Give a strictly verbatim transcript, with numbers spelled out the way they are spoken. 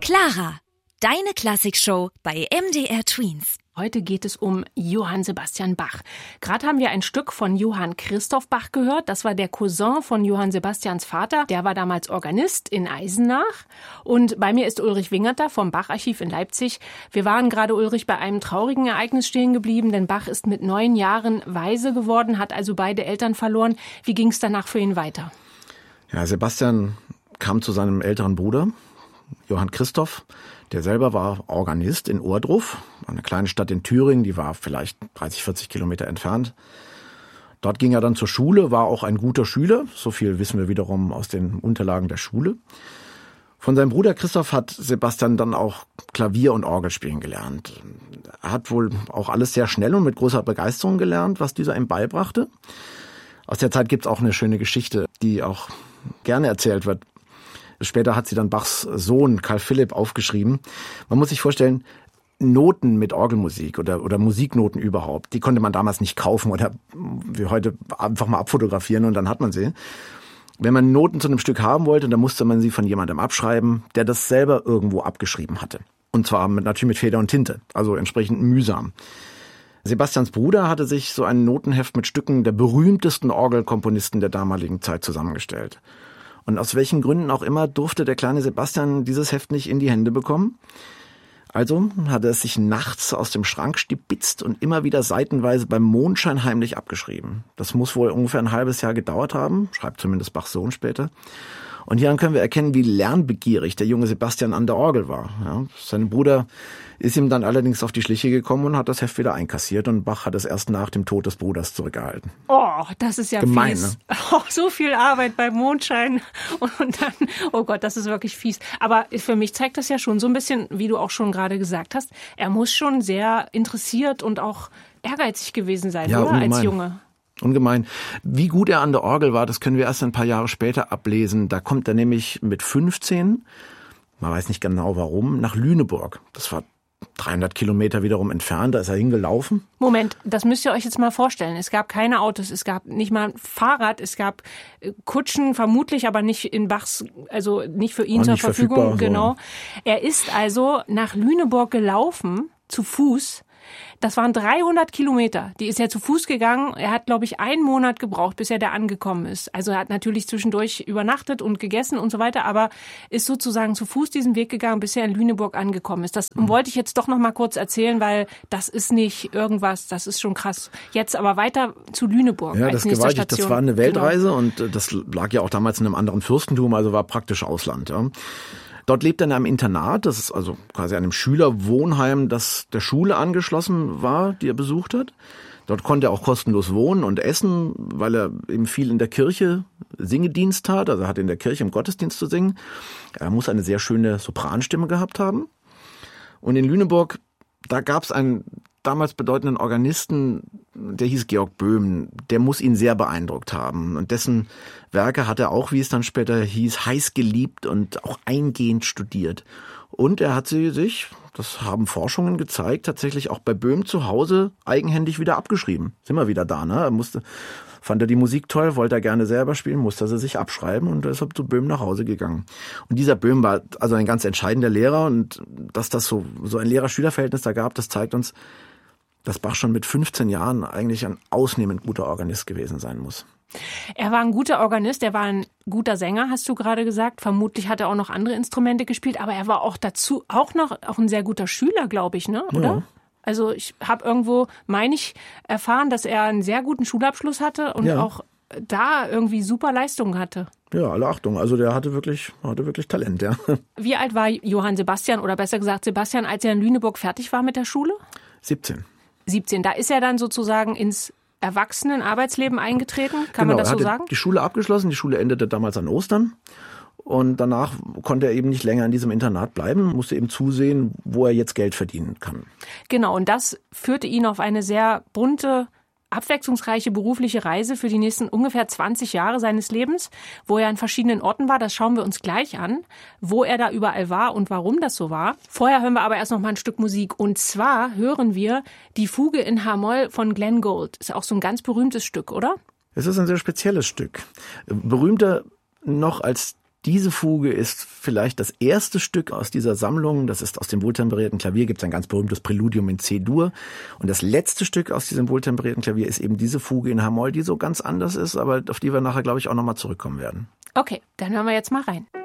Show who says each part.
Speaker 1: Clara, deine Klassikshow bei M D R Tweens.
Speaker 2: Heute geht es um Johann Sebastian Bach. Gerade haben wir ein Stück von Johann Christoph Bach gehört. Das war der Cousin von Johann Sebastians Vater. Der war damals Organist in Eisenach. Und bei mir ist Ulrich Wingerter vom Bach-Archiv in Leipzig. Wir waren gerade, Ulrich, bei einem traurigen Ereignis stehen geblieben, denn Bach ist mit neun Jahren Waise geworden, hat also beide Eltern verloren. Wie ging es danach für ihn weiter?
Speaker 3: Ja, Sebastian kam zu seinem älteren Bruder, Johann Christoph. Der selber war Organist in Ohrdruf, eine kleine Stadt in Thüringen, die war vielleicht dreißig, vierzig Kilometer entfernt. Dort ging er dann zur Schule, war auch ein guter Schüler, so viel wissen wir wiederum aus den Unterlagen der Schule. Von seinem Bruder Christoph hat Sebastian dann auch Klavier und Orgel spielen gelernt. Er hat wohl auch alles sehr schnell und mit großer Begeisterung gelernt, was dieser ihm beibrachte. Aus der Zeit gibt's auch eine schöne Geschichte, die auch gerne erzählt wird. Später hat sie dann Bachs Sohn Karl Philipp aufgeschrieben. Man muss sich vorstellen, Noten mit Orgelmusik oder, oder Musiknoten überhaupt, die konnte man damals nicht kaufen oder wie heute einfach mal abfotografieren und dann hat man sie. Wenn man Noten zu einem Stück haben wollte, dann musste man sie von jemandem abschreiben, der das selber irgendwo abgeschrieben hatte. Und zwar mit, natürlich mit Feder und Tinte, also entsprechend mühsam. Sebastians Bruder hatte sich so ein Notenheft mit Stücken der berühmtesten Orgelkomponisten der damaligen Zeit zusammengestellt. Und aus welchen Gründen auch immer durfte der kleine Sebastian dieses Heft nicht in die Hände bekommen. Also hat er es sich nachts aus dem Schrank stibitzt und immer wieder seitenweise beim Mondschein heimlich abgeschrieben. Das muss wohl ungefähr ein halbes Jahr gedauert haben, schreibt zumindest Bachs Sohn später. Und hieran können wir erkennen, wie lernbegierig der junge Sebastian an der Orgel war. Ja, sein Bruder ist ihm dann allerdings auf die Schliche gekommen und hat das Heft wieder einkassiert und Bach hat es erst nach dem Tod des Bruders zurückgehalten.
Speaker 2: Oh, das ist ja
Speaker 3: gemein,
Speaker 2: fies.
Speaker 3: Ne?
Speaker 2: Oh, so viel Arbeit beim Mondschein und, und dann, oh Gott, das ist wirklich fies. Aber für mich zeigt das ja schon so ein bisschen, wie du auch schon gerade gesagt hast, er muss schon sehr interessiert und auch ehrgeizig gewesen sein,
Speaker 3: ja,
Speaker 2: oder?
Speaker 3: Ungemein.
Speaker 2: Als Junge.
Speaker 3: Ungemein. Wie gut er an der Orgel war, das können wir erst ein paar Jahre später ablesen. Da kommt er nämlich mit fünfzehn, man weiß nicht genau warum, nach Lüneburg. Das war dreihundert Kilometer wiederum entfernt, da ist er hingelaufen.
Speaker 2: Moment, das müsst ihr euch jetzt mal vorstellen. Es gab keine Autos, es gab nicht mal ein Fahrrad, es gab Kutschen, vermutlich, aber nicht in Bachs, also nicht für ihn
Speaker 3: War
Speaker 2: zur
Speaker 3: nicht
Speaker 2: Verfügung.
Speaker 3: verfügbar,
Speaker 2: Genau.
Speaker 3: so.
Speaker 2: Er ist also nach Lüneburg gelaufen, zu Fuß. Das waren dreihundert Kilometer. Die ist er zu Fuß gegangen. Er hat, glaube ich, einen Monat gebraucht, bis er da angekommen ist. Also er hat natürlich zwischendurch übernachtet und gegessen und so weiter, aber ist sozusagen zu Fuß diesen Weg gegangen, bis er in Lüneburg angekommen ist. Das mhm. wollte ich jetzt doch noch mal kurz erzählen, weil das ist nicht irgendwas, das ist schon krass. Jetzt aber weiter zu Lüneburg
Speaker 3: ja,
Speaker 2: als
Speaker 3: das
Speaker 2: nächste
Speaker 3: gewaltig.
Speaker 2: Station.
Speaker 3: Das war eine Weltreise
Speaker 2: genau.
Speaker 3: und das lag ja auch damals in einem anderen Fürstentum, also war praktisch Ausland. Ja. Dort lebt er in einem Internat, das ist also quasi einem Schülerwohnheim, das der Schule angeschlossen war, die er besucht hat. Dort konnte er auch kostenlos wohnen und essen, weil er eben viel in der Kirche Singedienst tat, also er hat in der Kirche im Gottesdienst zu singen. Er muss eine sehr schöne Sopranstimme gehabt haben. Und in Lüneburg, da gab es einen damals bedeutenden Organisten, der hieß Georg Böhm, der muss ihn sehr beeindruckt haben. Und dessen Werke hat er auch, wie es dann später hieß, heiß geliebt und auch eingehend studiert. Und er hat sie sich, das haben Forschungen gezeigt, tatsächlich auch bei Böhm zu Hause eigenhändig wieder abgeschrieben. Sind wir wieder da, ne? Er musste, fand er die Musik toll, wollte er gerne selber spielen, musste er sie sich abschreiben und deshalb zu Böhm nach Hause gegangen. Und dieser Böhm war also ein ganz entscheidender Lehrer und dass das so, so ein Lehrer-Schüler-Verhältnis da gab, das zeigt uns, dass Bach schon mit fünfzehn Jahren eigentlich ein ausnehmend guter Organist gewesen sein muss.
Speaker 2: Er war ein guter Organist, er war ein guter Sänger, hast du gerade gesagt. Vermutlich hat er auch noch andere Instrumente gespielt, aber er war auch dazu auch noch auch ein sehr guter Schüler, glaube ich, ne? Oder?
Speaker 3: Ja.
Speaker 2: Also ich habe irgendwo, meine ich, erfahren, dass er einen sehr guten Schulabschluss hatte und
Speaker 3: ja.
Speaker 2: auch da irgendwie super Leistungen hatte.
Speaker 3: Ja, alle Achtung. Also der hatte wirklich, hatte wirklich Talent, ja.
Speaker 2: Wie alt war Johann Sebastian oder besser gesagt Sebastian, als er in Lüneburg fertig war mit der Schule?
Speaker 3: siebzehn.
Speaker 2: siebzehn. Da ist er dann sozusagen ins Erwachsenen-Arbeitsleben eingetreten, kann
Speaker 3: genau,
Speaker 2: man das so
Speaker 3: er hatte
Speaker 2: sagen?
Speaker 3: Die Schule abgeschlossen, die Schule endete damals an Ostern und danach konnte er eben nicht länger in diesem Internat bleiben, musste eben zusehen, wo er jetzt Geld verdienen kann.
Speaker 2: Genau, und das führte ihn auf eine sehr bunte, abwechslungsreiche berufliche Reise für die nächsten ungefähr zwanzig Jahre seines Lebens, wo er an verschiedenen Orten war. Das schauen wir uns gleich an, wo er da überall war und warum das so war. Vorher hören wir aber erst noch mal ein Stück Musik. Und zwar hören wir die Fuge in H-Moll von Glenn Gould. Ist auch so ein ganz berühmtes Stück, oder?
Speaker 3: Es ist ein sehr spezielles Stück. Berühmter noch als diese Fuge ist vielleicht das erste Stück aus dieser Sammlung. Das ist aus dem wohltemperierten Klavier, gibt es ein ganz berühmtes Präludium in C-Dur. Und das letzte Stück aus diesem wohltemperierten Klavier ist eben diese Fuge in H-Moll, die so ganz anders ist, aber auf die wir nachher, glaube ich, auch nochmal zurückkommen werden.
Speaker 2: Okay, dann hören wir jetzt mal rein.